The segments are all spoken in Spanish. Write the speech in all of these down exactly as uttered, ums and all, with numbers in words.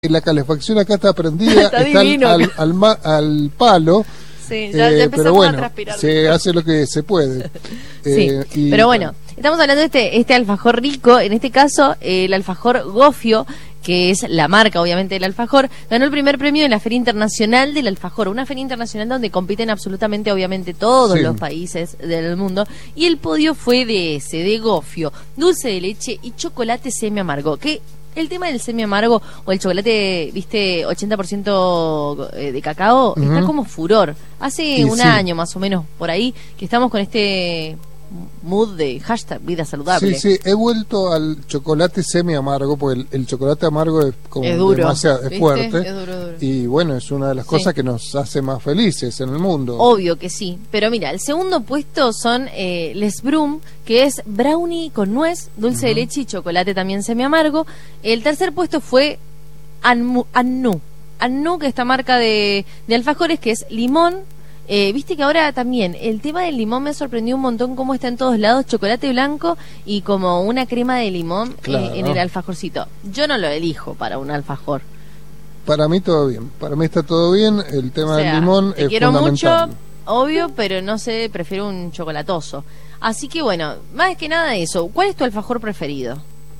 La calefacción acá está prendida, está, está divino, al, al, al, ma, al palo. Sí, ya, eh, ya empezamos pero bueno, a transpirar. Se hace lo que se puede. Sí, eh, y, pero bueno, estamos hablando de este, este alfajor rico, en este caso eh, el alfajor Gofio, que es la marca obviamente del alfajor, ganó el primer premio en la Feria Internacional del Alfajor, una feria internacional donde compiten absolutamente obviamente todos sí. los países del mundo, y el podio fue de ese, de Gofio, dulce de leche y chocolate semi amargo, que el tema del semi amargo o el chocolate, viste, ochenta por ciento de cacao, uh-huh. está como furor. Hace y un sí. año más o menos por ahí que estamos con este mood de hashtag vida saludable. Sí, sí, he vuelto al chocolate semi amargo, porque el, el chocolate amargo es como es duro, demasiado, es fuerte. Es duro, duro. Y bueno, es una de las sí. cosas que nos hace más felices en el mundo. Obvio que sí, pero mira, el segundo puesto son eh, Les Brum, que es brownie con nuez, dulce uh-huh. de leche y chocolate también semi amargo. El tercer puesto fue Anmu, Annu, Annu, que es esta marca de, de alfajores, que es limón. Eh, Viste que ahora también el tema del limón me sorprendió un montón, cómo está en todos lados, chocolate blanco y como una crema de limón claro. eh, en el alfajorcito. Yo no lo elijo para un alfajor. Para mí todo bien, para mí está todo bien, el tema o sea, del limón te es quiero fundamental. Mucho, obvio, pero no sé, prefiero un chocolatoso. Así que bueno, más que nada eso, ¿cuál es tu alfajor preferido?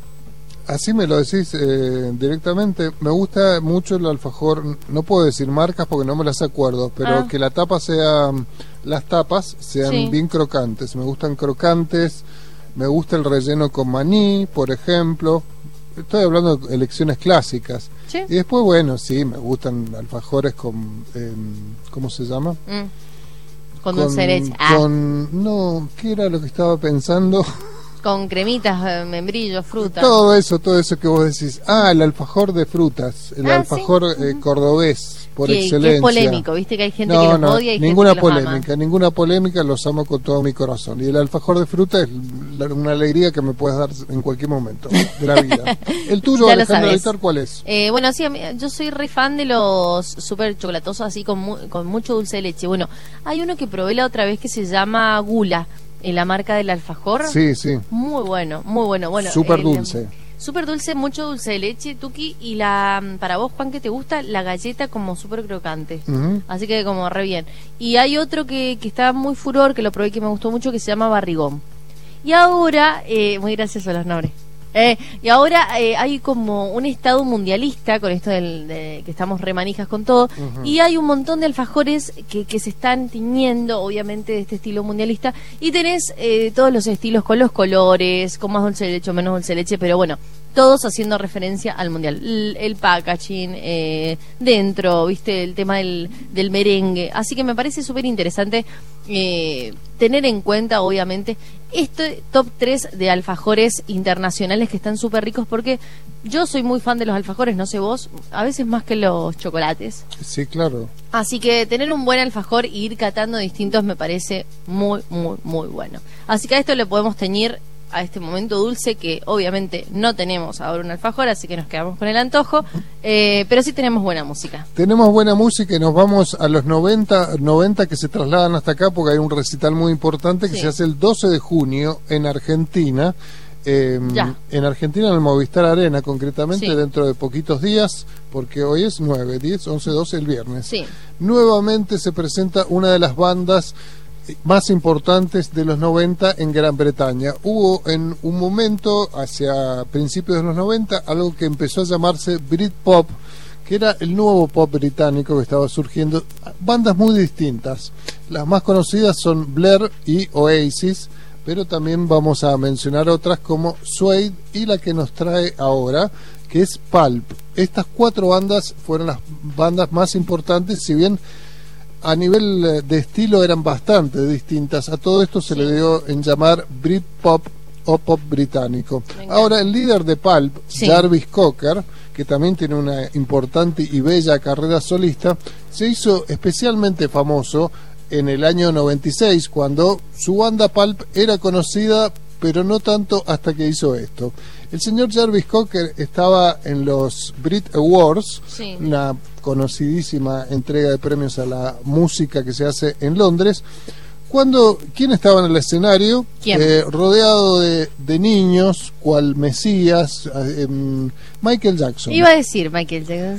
Así me lo decís eh, directamente. Me gusta mucho el alfajor, no puedo decir marcas porque no me las acuerdo, pero ah. que la tapa sea, las tapas sean sí. bien crocantes. Me gustan crocantes, me gusta el relleno con maní, por ejemplo. Estoy hablando de elecciones clásicas. ¿Sí? Y después, bueno, sí, me gustan alfajores con, eh, ¿cómo se llama? Mm. Con, con dulce de leche. Ah. Con, no, ¿qué era lo que estaba pensando? Con cremitas, membrillos, frutas. Todo eso, todo eso que vos decís. Ah, el alfajor de frutas, el ah, alfajor ¿sí? eh, cordobés, por que, excelencia. Que es polémico, viste que hay gente no, que los no, odia y ninguna gente que polémica, los ama. Ninguna polémica, los amo con todo mi corazón. Y el alfajor de fruta es la, una alegría que me puedes dar en cualquier momento de la vida. ¿El tuyo, Alejandro Vitar, cuál es? Eh, bueno, sí, yo soy re fan de los súper chocolatosos, así con, mu con mucho dulce de leche. Bueno, hay uno que probé la otra vez que se llama Gula, en la marca del alfajor. Sí, sí. Muy bueno, muy bueno. bueno súper dulce. Súper dulce, mucho dulce de leche, Tuki. Y la para vos, Juan, que te gusta, la galleta como súper crocante. Uh-huh. Así que como re bien. Y hay otro que, que está muy furor, que lo probé que me gustó mucho, que se llama Barrigón. Y ahora, eh, muy gracioso los nombres. Eh, y ahora eh, hay como un estado mundialista con esto del, de, que estamos remanijas con todo, uh-huh. y hay un montón de alfajores que, que se están tiñendo obviamente de este estilo mundialista, y tenés eh, todos los estilos con los colores, con más dulce de leche o menos dulce de leche, pero bueno, todos haciendo referencia al mundial. El, el packaging, eh, dentro, viste, el tema del, del merengue. Así que me parece súper interesante eh, tener en cuenta, obviamente, este top tres de alfajores internacionales que están súper ricos, porque yo soy muy fan de los alfajores, no sé vos, a veces más que los chocolates. Sí, claro. Así que tener un buen alfajor y ir catando distintos me parece muy, muy, muy bueno. Así que a esto le podemos teñir a este momento dulce, que obviamente no tenemos ahora un alfajor, así que nos quedamos con el antojo, eh, pero sí tenemos buena música. Tenemos buena música y nos vamos a los noventa, noventa que se trasladan hasta acá, porque hay un recital muy importante que sí. se hace el doce de junio en Argentina, eh, en Argentina en el Movistar Arena concretamente, sí. dentro de poquitos días, porque hoy es nueve, diez, once, doce, el viernes. Sí. Nuevamente se presenta una de las bandas más importantes de los noventa en Gran Bretaña. Hubo en un momento, hacia principios de los noventa, algo que empezó a llamarse Britpop, que era el nuevo pop británico que estaba surgiendo. Bandas muy distintas. Las más conocidas son Blur y Oasis, pero también vamos a mencionar otras como Suede y la que nos trae ahora, que es Pulp. Estas cuatro bandas fueron las bandas más importantes, si bien a nivel de estilo eran bastante distintas. A todo esto se sí. le dio en llamar Britpop o pop británico. Ahora el líder de Pulp, sí. Jarvis Cocker, que también tiene una importante y bella carrera solista, se hizo especialmente famoso en el año noventa y seis, cuando su banda Pulp era conocida, pero no tanto hasta que hizo esto. El señor Jarvis Cocker estaba en los Brit Awards, sí. una conocidísima entrega de premios a la música que se hace en Londres, Cuando, ¿quién estaba en el escenario? ¿Quién? Eh, rodeado de, de niños, cual Mesías, eh, Michael Jackson. Iba a decir Michael Jackson.